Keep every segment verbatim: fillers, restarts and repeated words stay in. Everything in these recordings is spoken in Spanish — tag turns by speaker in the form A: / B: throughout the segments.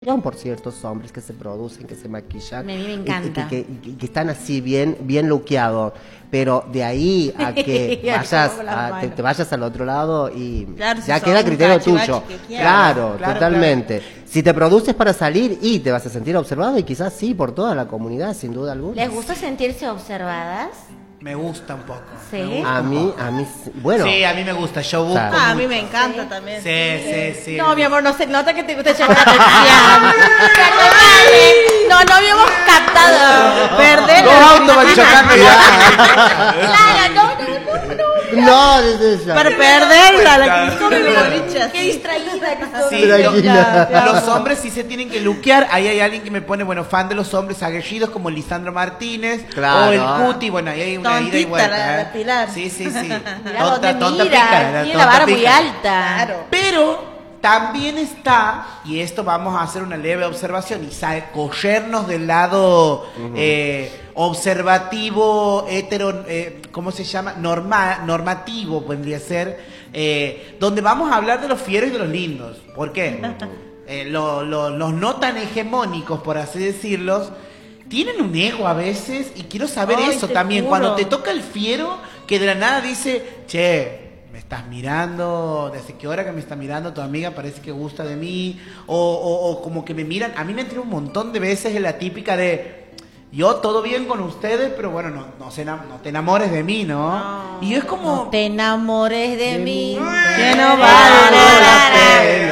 A: por ciertos hombres que se producen, que se maquillan.
B: A mí me
A: y-
B: encanta.
A: Y, que, que- y que están así bien, bien luqueados. Pero de ahí a que
B: Ya
A: vayas,
B: como las
A: a- te,
B: manos.
A: te vayas al otro lado y
C: Claro, si
A: ya
C: sos
A: queda
C: un
A: criterio
C: cachivachi
A: tuyo.
C: que quieras.
A: Claro,
D: Claro,
A: totalmente. Si te produces para salir y te vas a sentir observado y quizás sí por toda la comunidad, sin duda alguna.
B: ¿Les gusta sentirse observadas?
D: Me gusta un poco.
B: Sí.
D: me gusta
A: A
D: un
A: mí,
D: poco.
A: a mí, sí. bueno.
D: Sí, a mí me gusta. Yo busco.
A: Claro.
C: Ah, a mí
D: mucho.
C: me encanta también.
D: Sí, sí, sí.
B: No, mi amor, no se nota que te gusta llamar la atención. Perdóname. No, no habíamos captado.
C: Perder
D: Dos
C: la
D: autos van chocando ya.
B: Claro, no, no, no, no.
A: No, desde ya.
C: Para perderla, la
D: Claro.
C: que come bolichas.
B: Qué distraída que estoy.
D: Sí,
A: Tranquila.
D: lo- los hombres sí se tienen que luquear. Ahí hay alguien que me pone, bueno, fan de los hombres aguerridos como Lisandro Martínez.
A: Claro.
D: O el Cuti. Bueno, ahí hay una ida y
C: Tontita,
D: vuelta.
C: la- la
D: ¿eh?
C: Pilar.
D: Sí, sí, sí.
B: Mirá
D: Tonta,
B: dónde
D: tonta
B: mira,
D: pícara,
B: tiene
D: tonta
B: la vara muy
D: pícara.
B: alta.
C: Claro.
D: Pero también está, y esto vamos a hacer una leve observación y sa- cogernos del lado eh, observativo, hetero, eh, ¿cómo se llama? Norma, normativo, podría ser, eh, donde vamos a hablar de los fieros y de los lindos. ¿Por qué? Eh, lo- lo- los no tan hegemónicos, por así decirlos, tienen un ego a veces y quiero saber
C: Ay,
D: eso
C: te
D: también.
C: juro.
D: Cuando te toca el fiero que de la nada dice, che, me estás mirando, ¿desde qué hora que me está mirando tu amiga? Parece que gusta de mí. O, o- o como que me miran. A mí me entra un montón de veces en la típica de, yo todo bien con ustedes, pero bueno, no, no, se enam- no te enamores de mí, ¿no? Y yo es como...
B: No te enamores de mí.
C: Que no
D: vale
C: vale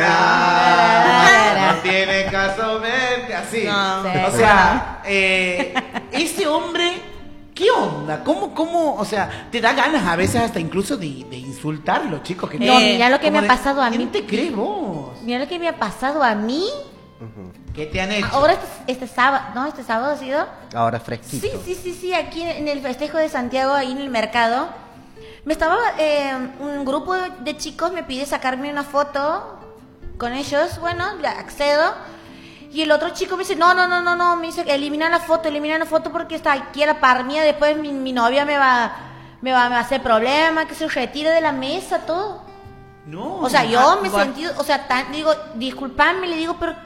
D: la pena. No tiene caso verte así.
C: No.
B: Sí.
D: O sea, eh, ese hombre, ¿qué onda? ¿Cómo, cómo? O sea, te da ganas a veces hasta incluso de, de insultarlo, chicos. Que
B: No,
D: te-
B: mirá lo que
D: como
B: me ha
D: de,
B: pasado a mí.
D: ¿quién te crees vos?
B: Mira lo que me ha pasado a mí.
D: ¿Qué te han hecho?
B: Ahora este, este sábado, ¿no? Este sábado ha sido.
A: Ahora fresquito.
B: Sí, sí, sí, sí, aquí en el festejo de Santiago, ahí en el mercado. Me estaba, eh, un grupo de, de chicos me pide sacarme una foto con ellos. Bueno, ya accedo. Y el otro chico me dice, no, no, no, no, no, me dice, elimina la foto, elimina la foto porque está aquí a la par mía, después mi, mi novia me va, me va, me va a hacer problema, que se retire de la mesa, todo.
D: No.
B: O sea, yo
D: ah,
B: me he
D: igual-
B: sentido, o sea, tan, digo, disculpame, le digo, pero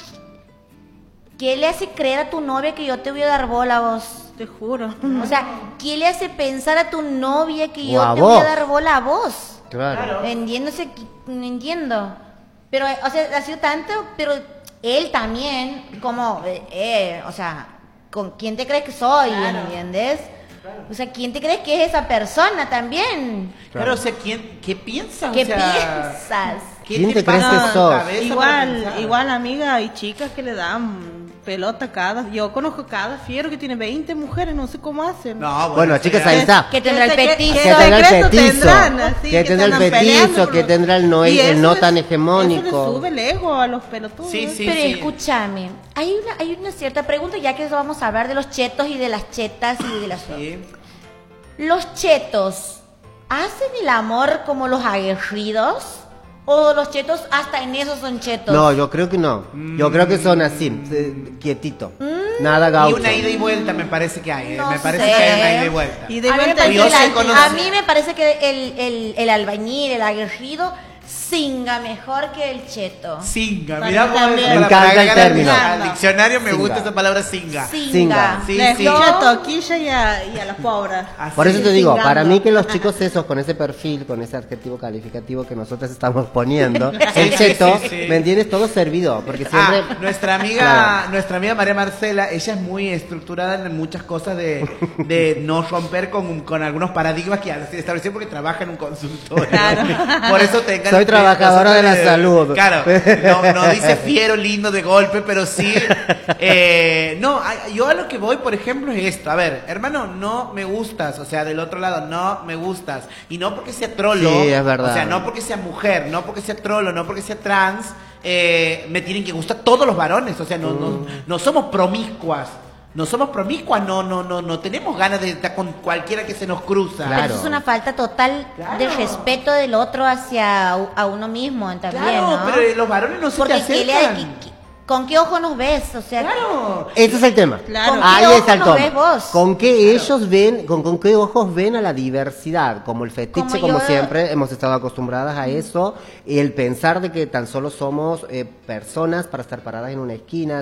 B: ¿qué, qué le hace creer a tu novia que yo te voy a dar bola a vos?
C: Te juro.
B: O sea, ¿qué le hace pensar a tu novia que
A: O
B: yo
A: a
B: te voy a
A: vos.
B: dar bola a vos?
A: Claro.
B: Entiéndose, que- no entiendo. Pero, eh, o sea, ha sido tanto, pero él también, como, eh, eh, o sea, ¿con quién te crees que soy? ¿Entiendes? O sea, ¿quién te crees que es esa persona también?
D: Claro, o sea, ¿quién, ¿qué piensas?
B: ¿Qué
D: o sea,
B: piensas?
D: ¿qué
A: ¿Quién te crees
D: pasa
A: que
D: por tu
A: sos?
D: cabeza para
C: Igual,
D: pensar?
C: igual amiga, hay chicas que le dan pelota a cada. Yo conozco cada fiero que tiene veinte mujeres, no sé cómo hacen.
D: No,
A: Bueno, chicas,
D: eso ya-
A: ahí está.
B: Que tendrá el
C: ¿Qué secre-
B: petizo.
C: qué
A: Que tendrá el
C: secreto
A: petizo,
C: tendrán, así,
A: que tendrá el
C: se andan
A: petizo,
C: peleando,
A: que
C: pero-
A: tendrá el no-
C: y
A: el
C: eso
A: no
C: les-
A: tan
C: Eso
A: hegemónico.
C: les sube el ego a los pelotudos.
D: Sí, sí.
B: Pero escúchame, hay una, hay una cierta pregunta, ya que vamos a hablar de los chetos y de las chetas y de las...
D: Sí.
B: ¿Los chetos hacen el amor como los aguerridos? ¿O los chetos hasta en eso son chetos?
A: No, yo creo que no. Yo creo que son así, eh, quietito. Nada
D: Y
A: gaucho.
D: una ida y vuelta me parece que hay. ¿eh?
B: No
D: me parece
B: sé.
D: que hay una ida y vuelta.
C: Y de
B: a, mí me
C: vuelta
B: parece
D: Yo
B: que
D: sé
B: el-
D: conocer.
B: a mí me parece que el, el, el albañil, el aguerrido, singa mejor que el cheto.
D: Singa,
C: Para
D: mirá
C: mí
D: vos,
C: también.
D: para-
A: Me
D: para
A: encanta el
D: agregar al-
A: término.
D: Al diccionario me
A: Singa.
D: gusta esa palabra singa.
B: Singa.
A: Singa.
D: Sí,
C: le
D: sí.
C: escucha toquilla y a, y a las pobres.
D: Así
A: Por eso
D: es.
A: te digo,
C: Chingando.
A: para mí que los chicos esos con ese perfil, con ese adjetivo calificativo que nosotros estamos poniendo, el
D: Sí,
A: cheto,
D: sí, sí.
A: ¿me entiendes? Todo servido, porque siempre...
D: Ah, nuestra amiga,
A: Claro.
D: nuestra amiga María Marcela, ella es muy estructurada en muchas cosas de, de no romper con, con algunos paradigmas que ya se estableció porque trabaja en un consultorio.
C: Claro.
D: Por eso tengan
A: Soy trabajadora de la salud.
D: Claro, no, no dice fiero, lindo de golpe, pero sí. eh, no, a- yo a lo que voy, por ejemplo, es esto. A ver, hermano, no me gustas. O sea, del otro lado, no me gustas. Y no porque sea trolo.
A: Sí, es verdad.
D: O sea, no porque sea mujer, no porque sea trolo, no porque sea trans. eh, me tienen que gustar todos los varones. O sea, no, no, no somos promiscuas. No somos promiscuas, no, no, no, no tenemos ganas de estar con cualquiera que se nos cruza.
A: Claro.
B: Eso es una falta total
D: Claro.
B: de respeto del otro hacia u- a uno mismo también,
D: Claro,
B: ¿no?
D: pero los varones no se
B: Porque
D: te
B: ¿qué le,
D: acercan.
B: qué- qué- ¿con qué ojo nos ves? O sea,
D: Claro.
A: Ese es el tema.
C: Claro.
B: ¿con qué
A: Ahí
B: ojo
A: está el
B: nos
A: tema.
B: ves vos?
A: Con qué ellos ven, con, con qué ojos ven a la diversidad, como el fetiche,
B: Como
A: como,
B: yo-
A: siempre hemos estado acostumbradas a eso, y el pensar de que tan solo somos eh, personas para estar paradas en una esquina,